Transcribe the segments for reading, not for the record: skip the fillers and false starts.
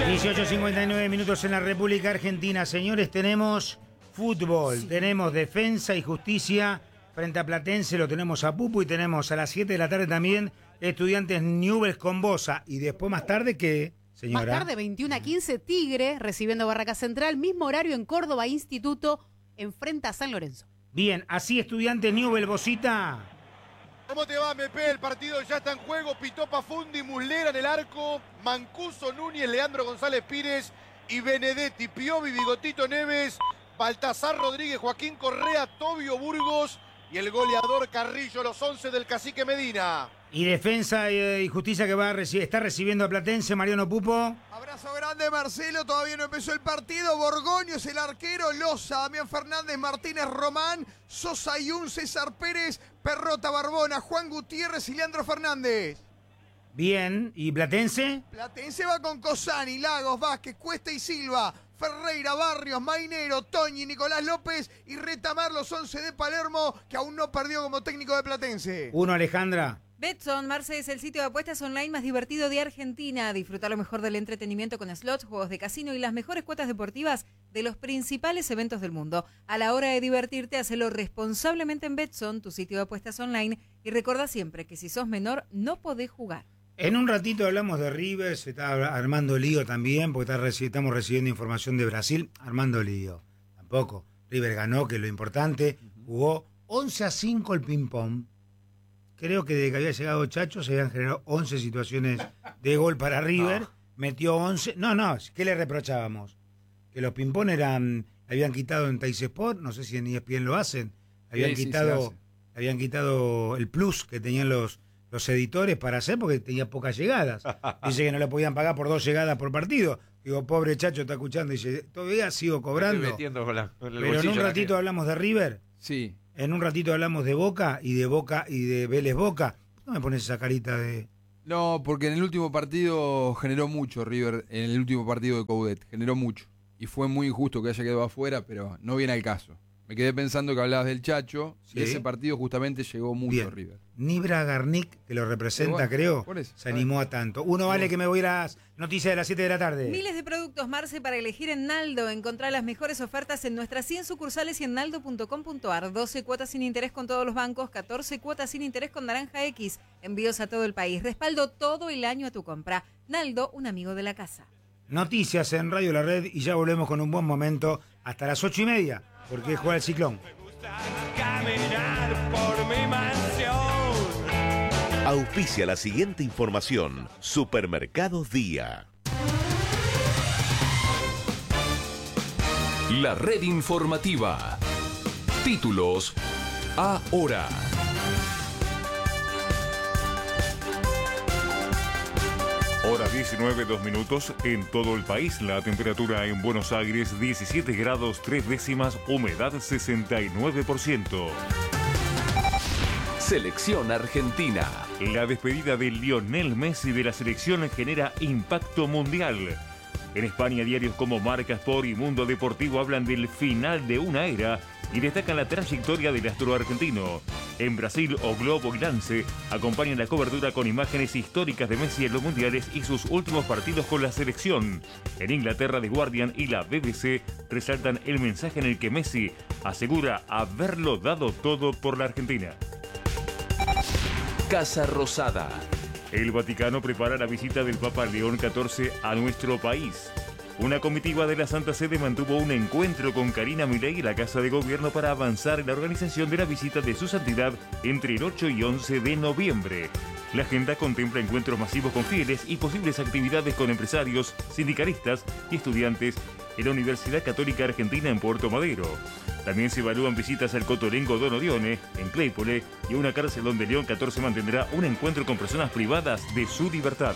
18:59 minutos en la República Argentina. Señores, tenemos fútbol, tenemos defensa y justicia frente a Platense, lo tenemos a Pupu y tenemos a las 7 de la tarde también Estudiantes Newell's con Bosa. Y después más tarde, ¿qué, señora? Más tarde, 21:15, Tigre recibiendo Barraca Central, mismo horario en Córdoba, Instituto, enfrenta a San Lorenzo. Bien, así Estudiantes Newell's, Bosita. ¿Cómo te va, MP? El partido ya está en juego. Pitó Pafundi, Muslera en el arco, Mancuso, Núñez, Leandro González Pires y Benedetti, Piovi, Bigotito Neves, Baltasar Rodríguez, Joaquín Correa, Tobio Burgos y el goleador Carrillo, los 11 del Cacique Medina. Y defensa y justicia que está recibiendo a Platense, Mariano Pupo. Abrazo grande, Marcelo. Todavía no empezó el partido. Borgoño es el arquero. Loza, Damián Fernández, Martínez Román, Sosa Ayun, César Pérez, Perrota Barbona, Juan Gutiérrez y Leandro Fernández. Bien, ¿y Platense? Platense va con Cosani, Lagos, Vázquez, Cuesta y Silva, Ferreira, Barrios, Mainero, Toñi, Nicolás López y Retamar, los 11 de Palermo, que aún no perdió como técnico de Platense. Uno, Alejandra. Betson, Marce, es el sitio de apuestas online más divertido de Argentina. Disfruta lo mejor del entretenimiento con slots, juegos de casino y las mejores cuotas deportivas de los principales eventos del mundo. A la hora de divertirte, hacelo responsablemente en Betson, tu sitio de apuestas online. Y recuerda siempre que si sos menor, no podés jugar. En un ratito hablamos de River, se está armando lío también, porque estamos recibiendo información de Brasil, armando lío. Tampoco. River ganó, que es lo importante, jugó 11-5 el ping-pong. Creo que desde que había llegado Chacho se habían generado 11 situaciones de gol para River. Metió 11. No, ¿qué le reprochábamos? Que los ping-pong habían quitado en Teis Sport, no sé si en ESPN lo hacen. Habían quitado el plus que tenían los editores para hacer porque tenía pocas llegadas. Dice que no le podían pagar por 2 llegadas por partido. Digo, pobre Chacho está escuchando y dice, todavía sigo cobrando. Pero en un ratito hablamos de River. Sí. En un ratito hablamos de Boca y de Vélez Boca. ¿Por qué me pones esa carita de...? No, porque en el último partido generó mucho River, en el último partido de Coudet, generó mucho. Y fue muy injusto que haya quedado afuera, pero no viene al caso. Me quedé pensando que hablabas del Chacho, ¿sí? Y ese partido justamente llegó mucho Bien. a River. Nibra Garnick, que lo representa, creo, se animó a tanto. Vale que me voy a las noticias de las 7 de la tarde. Miles de productos, Marce, para elegir en Naldo. Encontrá las mejores ofertas en nuestras 100 sucursales y en naldo.com.ar. 12 cuotas sin interés con todos los bancos, 14 cuotas sin interés con Naranja X. Envíos a todo el país. Respaldo todo el año a tu compra. Naldo, un amigo de la casa. Noticias en Radio La Red y ya volvemos con un buen momento hasta las 8:30, porque juega el Ciclón. Me gusta caminar por mi mansión. Auspicia la siguiente información. Supermercados Día. La red informativa. Títulos ahora. Hora 19:02 en todo el país. La temperatura en Buenos Aires 17 grados 3 décimas, humedad 69%. Selección Argentina. La despedida de Lionel Messi de la selección genera impacto mundial. En España, diarios como Marca, Sport y Mundo Deportivo hablan del final de una era y destacan la trayectoria del astro argentino. En Brasil, O Globo y Lance acompañan la cobertura con imágenes históricas de Messi en los mundiales y sus últimos partidos con la selección. En Inglaterra, The Guardian y la BBC resaltan el mensaje en el que Messi asegura haberlo dado todo por la Argentina. Casa Rosada. El Vaticano prepara la visita del Papa León XIV a nuestro país. Una comitiva de la Santa Sede mantuvo un encuentro con Karina Milei en la Casa de Gobierno para avanzar en la organización de la visita de su santidad entre el 8 y 11 de noviembre. La agenda contempla encuentros masivos con fieles y posibles actividades con empresarios, sindicalistas y estudiantes en la Universidad Católica Argentina en Puerto Madero. También se evalúan visitas al Cotolengo Don Orione, en Claypole, y a una cárcel donde León XIV mantendrá un encuentro con personas privadas de su libertad.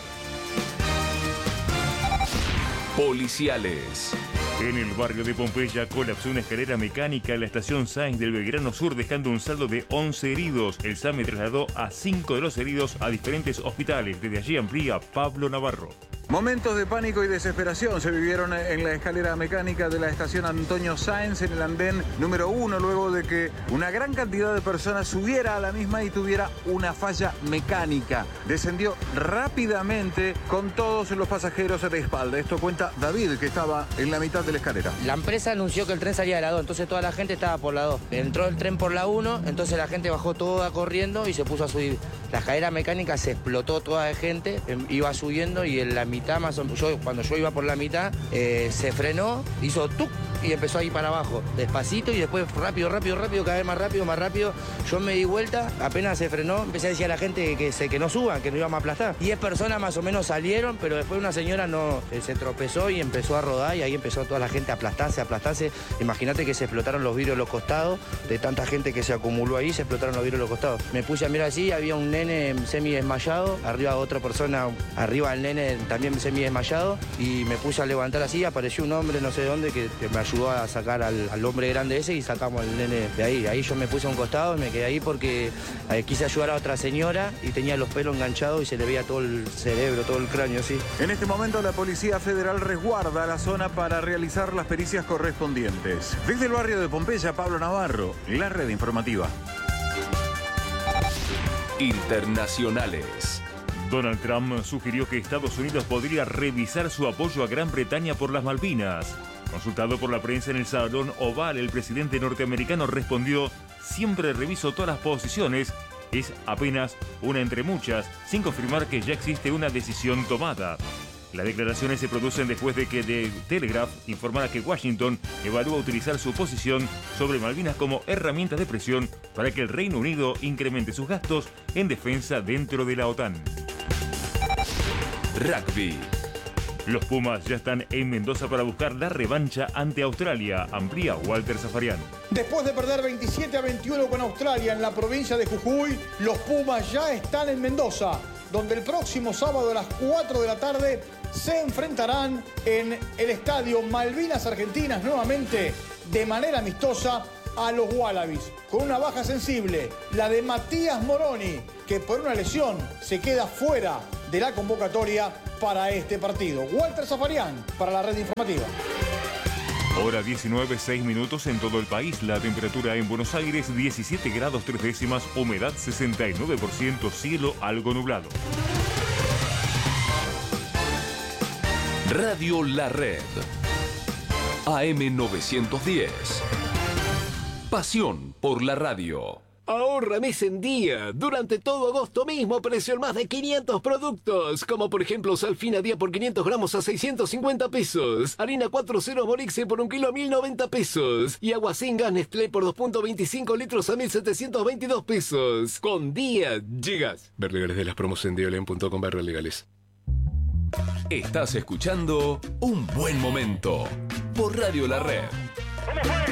Policiales. En el barrio de Pompeya colapsó una escalera mecánica en la estación Sainz del Belgrano Sur, dejando un saldo de 11 heridos. El SAME trasladó a 5 de los heridos a diferentes hospitales. Desde allí amplía Pablo Navarro. Momentos de pánico y desesperación se vivieron en la escalera mecánica de la estación Antonio Sáenz en el andén número 1, luego de que una gran cantidad de personas subiera a la misma y tuviera una falla mecánica. Descendió rápidamente con todos los pasajeros de espalda. Esto cuenta David, que estaba en la mitad de la escalera. La empresa anunció que el tren salía de la 2, entonces toda la gente estaba por la 2. Entró el tren por la 1, entonces la gente bajó toda corriendo y se puso a subir. La escalera mecánica se explotó toda de gente, iba subiendo y en la mitad más o menos, cuando yo iba por la mitad, se frenó, hizo tuc y empezó a ir para abajo, despacito y después rápido, cada vez más rápido. Yo me di vuelta, apenas se frenó, empecé a decir a la gente que no suban, que no íbamos a aplastar. 10 personas más o menos salieron, pero después una señora se tropezó y empezó a rodar y ahí empezó toda la gente a aplastarse. Imagínate que se explotaron los vidrios de los costados, de tanta gente que se acumuló ahí, se explotaron los vidrios de los costados. Me puse a mirar así, había un nene semi desmayado, arriba otra persona, arriba del nene también semi desmayado, y me puse a levantar así, apareció un hombre no sé de dónde que me ayudó a sacar al hombre grande ese y sacamos al nene de ahí. Ahí yo me puse a un costado y me quedé ahí porque quise ayudar a otra señora y tenía los pelos enganchados y se le veía todo el cerebro, todo el cráneo así. En este momento la Policía Federal resguarda la zona para realizar las pericias correspondientes. Desde el barrio de Pompeya, Pablo Navarro, la red informativa. Internacionales. Donald Trump sugirió que Estados Unidos podría revisar su apoyo a Gran Bretaña por las Malvinas. Consultado por la prensa en el Salón Oval, el presidente norteamericano respondió: siempre reviso todas las posiciones, es apenas una entre muchas, sin confirmar que ya existe una decisión tomada. Las declaraciones se producen después de que The Telegraph informara que Washington evalúa utilizar su posición sobre Malvinas como herramienta de presión para que el Reino Unido incremente sus gastos en defensa dentro de la OTAN. Rugby. Los Pumas ya están en Mendoza para buscar la revancha ante Australia, amplía Walter Zafarian. Después de perder 27-21 con Australia en la provincia de Jujuy, los Pumas ya están en Mendoza, donde el próximo sábado a las 4 de la tarde se enfrentarán en el estadio Malvinas Argentinas nuevamente de manera amistosa a los Wallabies, con una baja sensible, la de Matías Moroni, que por una lesión se queda fuera de la convocatoria para este partido. Walter Zafarian para la red informativa. Hora 19:06 en todo el país. La temperatura en Buenos Aires 17 grados 3 décimas, humedad 69%, cielo algo nublado. Radio La Red. AM 910. Pasión por la radio. Ahorra mes en día. Durante todo agosto mismo precio en más de 500 productos. Como por ejemplo sal fina día por 500 gramos a 650 pesos. Harina 4.0 Borixe por 1 kilo a 1090 pesos. Y agua sin gas Nestlé por 2.25 litros a 1722 pesos. Con día llegas. Ver legales de las promos en diolen.com /legales. Estás escuchando Un Buen Momento por Radio La Red. ¿Cómo fue?